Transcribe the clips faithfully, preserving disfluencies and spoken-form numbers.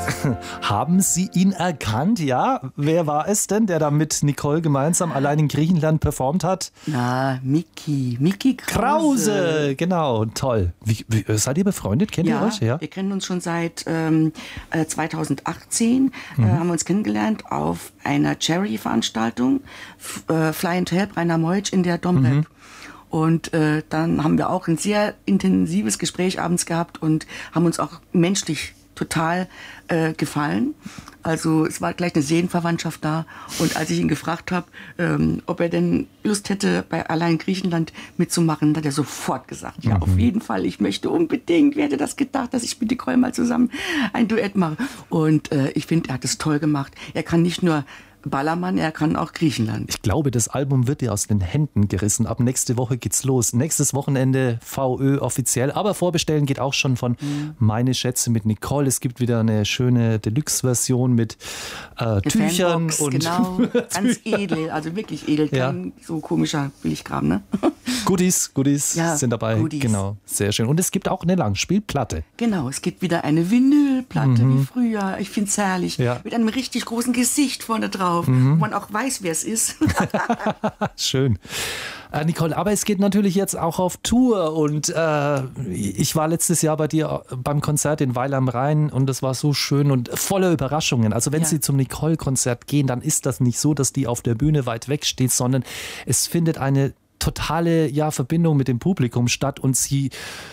Haben Sie ihn erkannt? Ja, wer war es denn, der da mit Nicole gemeinsam allein in Griechenland performt hat? Na, Miki, Miki Krause. Krause, genau, toll. Wie, wie, seid ihr befreundet? Kennt ja, ihr euch? Ja, wir kennen uns schon seit ähm, zweitausendachtzehn, mhm. äh, haben uns kennengelernt auf einer Charity-Veranstaltung, F- äh, Fly and Help Rainer Meutsch in der Domrep. Mhm. Und äh, dann haben wir auch ein sehr intensives Gespräch abends gehabt und haben uns auch menschlich total äh, gefallen. Also es war gleich eine Seelenverwandtschaft da. Und als ich ihn gefragt habe, ähm, ob er denn Lust hätte, bei Allein Griechenland mitzumachen, hat er sofort gesagt, ja, mhm. auf jeden Fall, ich möchte unbedingt. Wer hätte das gedacht, dass ich mit Nicole mal zusammen ein Duett mache? Und äh, ich finde, er hat es toll gemacht. Er kann nicht nur Ballermann, er kann auch Griechenland. Ich glaube, das Album wird dir aus den Händen gerissen. Ab nächste Woche geht's los. Nächstes Wochenende V Ö offiziell. Aber vorbestellen geht auch schon von mhm. Meine Schätze mit Nicole. Es gibt wieder eine schöne Deluxe-Version mit äh, Tüchern. Fanbox, und genau, ganz edel, also wirklich edel. Kein ja. so komischer Billigkram, ne? Goodies, Goodies ja, sind dabei. Goodies. Genau, sehr schön. Und es gibt auch eine Langspielplatte. Genau, es gibt wieder eine Vinylplatte mhm. wie früher. Ich finde es herrlich. Ja. Mit einem richtig großen Gesicht vorne drauf. Mhm. Wo man auch weiß, wer es ist. Schön. Äh, Nicole, aber es geht natürlich jetzt auch auf Tour und äh, ich war letztes Jahr bei dir beim Konzert in Weil am Rhein und das war so schön und voller Überraschungen. Also wenn ja. Sie zum Nicole-Konzert gehen, dann ist das nicht so, dass die auf der Bühne weit weg steht, sondern es findet eine totale ja, Verbindung mit dem Publikum statt und Sie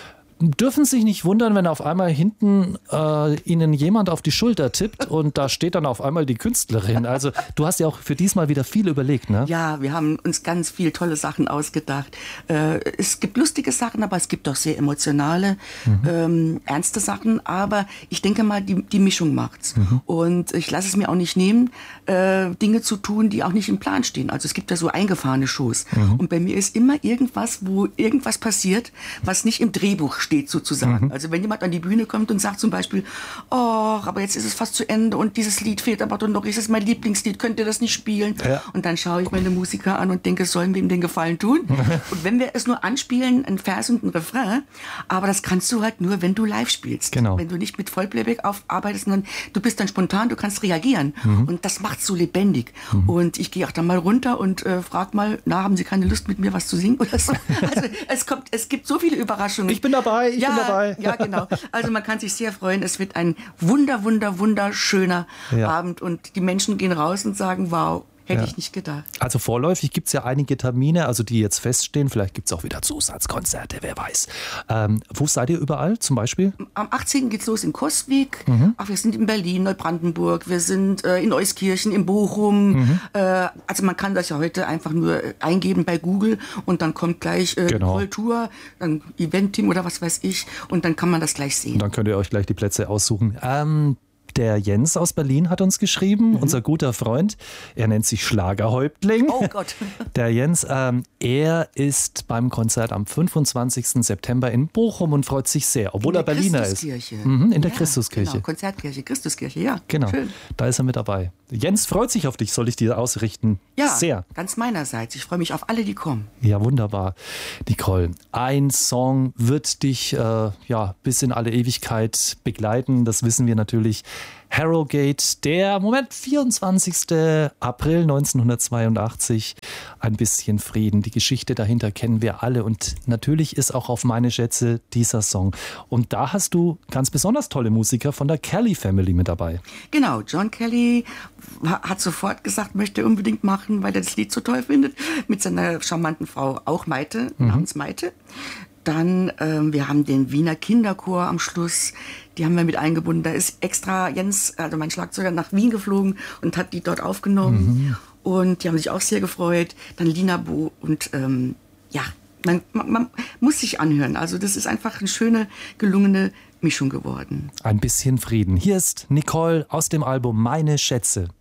dürfen sich nicht wundern, wenn auf einmal hinten äh, Ihnen jemand auf die Schulter tippt und da steht dann auf einmal die Künstlerin. Also du hast ja auch für diesmal wieder viel überlegt, ne? Ja, wir haben uns ganz viel tolle Sachen ausgedacht. Äh, es gibt lustige Sachen, aber es gibt auch sehr emotionale, mhm. ähm, ernste Sachen. Aber ich denke mal, die, die Mischung macht's. Mhm. Und ich lasse es mir auch nicht nehmen, äh, Dinge zu tun, die auch nicht im Plan stehen. Also es gibt ja so eingefahrene Shows. Mhm. Und bei mir ist immer irgendwas, wo irgendwas passiert, was nicht im Drehbuch steht. steht sozusagen. Mhm. Also wenn jemand an die Bühne kommt und sagt zum Beispiel, oh, aber jetzt ist es fast zu Ende und dieses Lied fehlt aber doch noch, ist es mein Lieblingslied, könnt ihr das nicht spielen? Ja. Und dann schaue ich meine Musiker an und denke, sollen wir ihm den Gefallen tun? Und wenn wir es nur anspielen, ein Vers und ein Refrain, aber das kannst du halt nur, wenn du live spielst. Genau. Wenn du nicht mit Vollplayback aufarbeitest, sondern du bist dann spontan, du kannst reagieren. Mhm. Und das macht so lebendig. Mhm. Und ich gehe auch dann mal runter und äh, frage mal, na, haben Sie keine Lust mit mir was zu singen oder so? Also es kommt, es gibt so viele Überraschungen. Ich bin dabei. Ich ja, bin dabei. Ja, genau. Also man kann sich sehr freuen. Es wird ein wunder, wunder, wunderschöner ja. Abend und die Menschen gehen raus und sagen, wow, hätte ja. ich nicht gedacht. Also vorläufig gibt es ja einige Termine, also die jetzt feststehen. Vielleicht gibt es auch wieder Zusatzkonzerte, wer weiß. Ähm, wo seid ihr überall zum Beispiel? Am achtzehnten geht's los in Kostwig. Mhm. Ach, wir sind in Berlin, Neubrandenburg. Wir sind äh, in Euskirchen, in Bochum. Mhm. Äh, also man kann das ja heute einfach nur eingeben bei Google und dann kommt gleich äh, genau. Kultur, dann Event-Team oder was weiß ich und dann kann man das gleich sehen. Und dann könnt ihr euch gleich die Plätze aussuchen. Ähm, Der Jens aus Berlin hat uns geschrieben, mhm. unser guter Freund. Er nennt sich Schlagerhäuptling. Oh Gott. Der Jens, ähm, er ist beim Konzert am fünfundzwanzigsten September in Bochum und freut sich sehr, obwohl er Berliner ist. Mhm, in der ja, Christuskirche. Genau, Konzertkirche, Christuskirche, ja. Genau, schön. Da ist er mit dabei. Jens freut sich auf dich, soll ich dir ausrichten? Ja, sehr. Ganz meinerseits. Ich freue mich auf alle, die kommen. Ja, wunderbar. Nicole, ein Song wird dich äh, ja, bis in alle Ewigkeit begleiten, das wissen wir natürlich. Harrogate, der, Moment, vierundzwanzigsten April neunzehnhundertzweiundachtzig. Ein bisschen Frieden. Die Geschichte dahinter kennen wir alle. Und natürlich ist auch auf Meine Schätze dieser Song. Und da hast du ganz besonders tolle Musiker von der Kelly Family mit dabei. Genau, John Kelly hat sofort gesagt, möchte unbedingt machen, weil er das Lied so toll findet. Mit seiner charmanten Frau, auch Maite, mhm. namens Maite. Dann, ähm, wir haben den Wiener Kinderchor am Schluss, die haben wir mit eingebunden. Da ist extra Jens, also mein Schlagzeuger, nach Wien geflogen und hat die dort aufgenommen. Mhm. Und die haben sich auch sehr gefreut. Dann Lina Bo und ähm, ja, man, man, man muss sich anhören. Also das ist einfach eine schöne, gelungene Mischung geworden. Ein bisschen Frieden. Hier ist Nicole aus dem Album Meine Schätze.